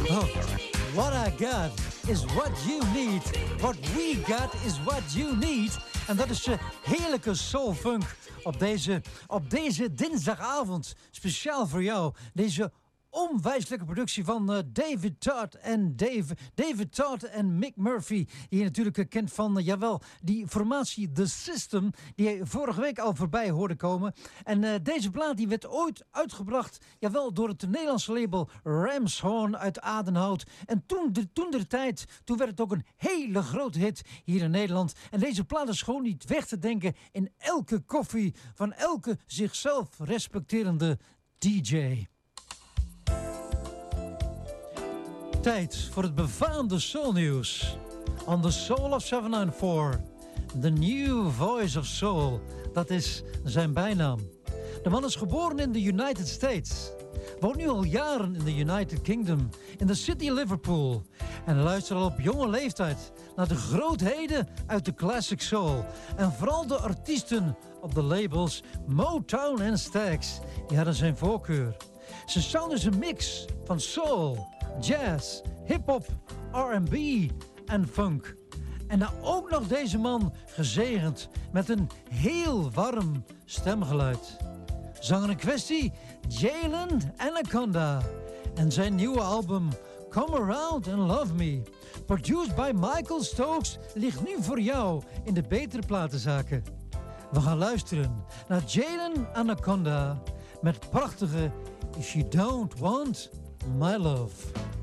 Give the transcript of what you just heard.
Oh, what I got is what you need. What we got is what you need. En dat is heerlijke soulfunk op deze dinsdagavond. Speciaal voor jou. Deze onwijselijke productie van David Todd en Mick Murphy. Die je natuurlijk kent van, jawel, die formatie The System. Die je vorige week al voorbij hoorde komen. En deze plaat die werd ooit uitgebracht, jawel, door het Nederlandse label Ramshorn uit Adenhout. En toen werd het ook een hele grote hit hier in Nederland. En deze plaat is gewoon niet weg te denken in elke koffie van elke zichzelf respecterende DJ. Tijd voor het befaamde soulnieuws. On the Soul of 794. The New Voice of Soul. Dat is zijn bijnaam. De man is geboren in de United States. Woont nu al jaren in de United Kingdom. In de city Liverpool. En luistert al op jonge leeftijd naar de grootheden uit de classic soul. En vooral de artiesten op de labels Motown en Stax. Die hadden zijn voorkeur. Zijn sound is een mix van soul, jazz, hip-hop, R&B en funk. En dan ook nog deze man gezegend met een heel warm stemgeluid. Zanger in kwestie, Jalen Anaconda. En zijn nieuwe album Come Around and Love Me, produced by Michael Stokes, ligt nu voor jou in de betere platenzaken. We gaan luisteren naar Jalen Anaconda met prachtige If You Don't Want My Love.